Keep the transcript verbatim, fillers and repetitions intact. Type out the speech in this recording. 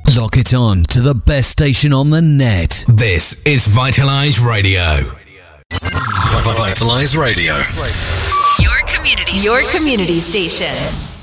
Lock it on to the best station on the net. This is Vitalize Radio. Vitalize Radio. Your community, your community station.